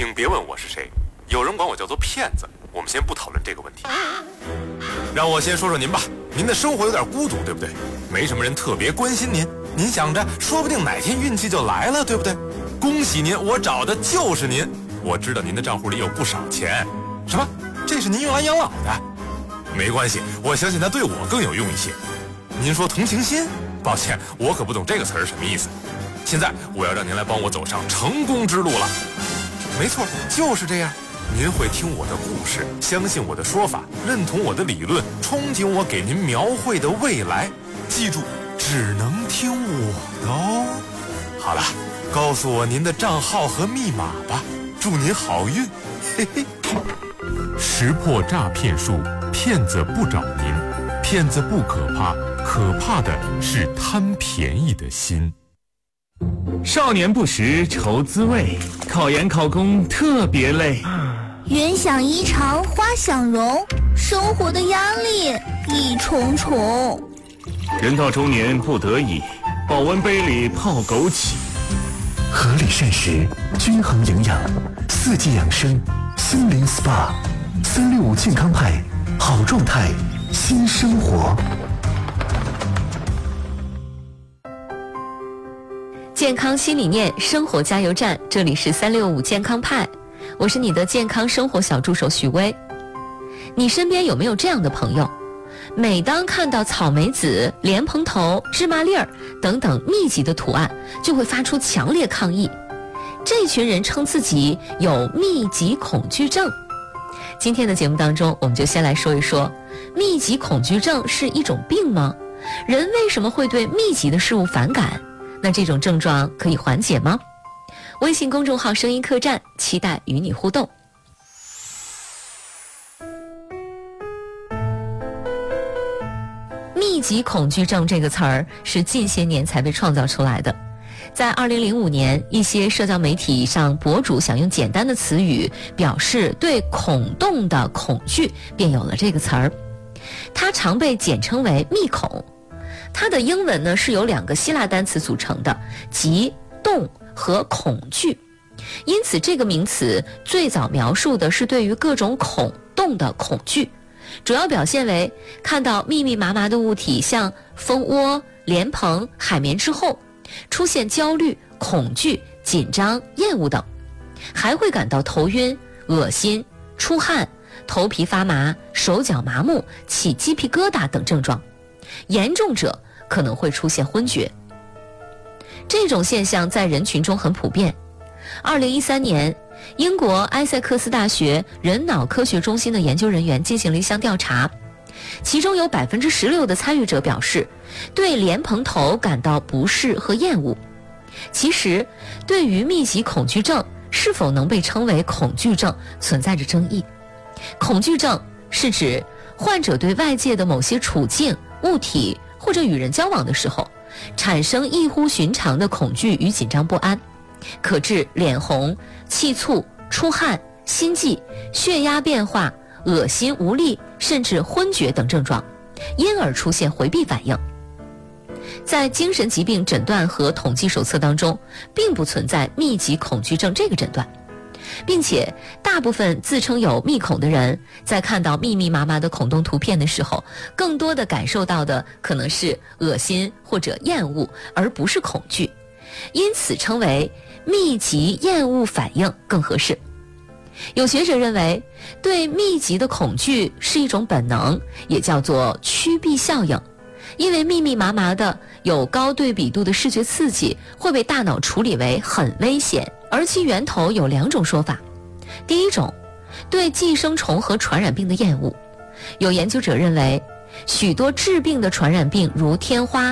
请别问我是谁，有人管我叫做骗子。我们先不讨论这个问题，让我先说说您吧。您的生活有点孤独，对不对？没什么人特别关心您，您想着说不定哪天运气就来了，对不对？恭喜您，我找的就是您。我知道您的账户里有不少钱。什么？这是您用来养老的？没关系，我相信它对我更有用一些。您说同情心？抱歉，我可不懂这个词儿什么意思。现在我要让您来帮我走上成功之路了。没错，就是这样。您会听我的故事，相信我的说法，认同我的理论，憧憬我给您描绘的未来。记住，只能听我的哦。好了，告诉我您的账号和密码吧，祝您好运。嘿嘿。 识破诈骗术，骗子不找您，骗子不可怕，可怕的是贪便宜的心。 少年不识愁滋味，考研考公特别累。 云想衣裳花想容，生活的压力一重重。 人到中年不得已，保温杯里泡枸杞。 合理膳食，均衡营养，四季养生，森林 SPA，365健康派，好状态，新生活。 健康新理念，生活加油站，这里是365健康派，我是你的健康生活小助手许巍。你身边有没有这样的朋友？每当看到草莓籽、莲蓬头、芝麻粒儿等等密集的图案，就会发出强烈抗议。这群人称自己有密集恐惧症。今天的节目当中，我们就先来说一说，密集恐惧症是一种病吗？人为什么会对密集的事物反感？那这种症状可以缓解吗？微信公众号声音客栈，期待与你互动。密集恐惧症这个词儿是近些年才被创造出来的。在2005年，一些社交媒体上博主想用简单的词语表示对恐动的恐惧，便有了这个词儿。它常被简称为密恐。它的英文呢是由2个希腊单词组成的，即动和恐惧。因此这个名词最早描述的是对于各种恐动的恐惧，主要表现为看到密密麻麻的物体，像蜂窝、莲蓬、海绵之后，出现焦虑、恐惧、紧张、厌恶等，还会感到头晕、恶心、出汗、头皮发麻、手脚麻木、起鸡皮疙瘩等症状，严重者可能会出现昏厥。这种现象在人群中很普遍。2013年，英国埃塞克斯大学人脑科学中心的研究人员进行了一项调查，其中有16%的参与者表示对莲蓬头感到不适和厌恶。其实，对于密集恐惧症是否能被称为恐惧症存在着争议。恐惧症是指患者对外界的某些处境、物体或者与人交往的时候，产生异乎寻常的恐惧与紧张不安，可致脸红、气促、出汗、心悸、血压变化、恶心无力，甚至昏厥等症状，因而出现回避反应。在精神疾病诊断和统计手册当中，并不存在密集恐惧症这个诊断，并且大部分自称有密恐的人，在看到密密麻麻的恐动图片的时候，更多的感受到的可能是恶心或者厌恶，而不是恐惧，因此称为密集厌恶反应更合适。有学者认为，对密集的恐惧是一种本能，也叫做趋避效应。因为密密麻麻的有高对比度的视觉刺激会被大脑处理为很危险，而其源头有2种说法。第一种，对寄生虫和传染病的厌恶。有研究者认为，许多致病的传染病如天花、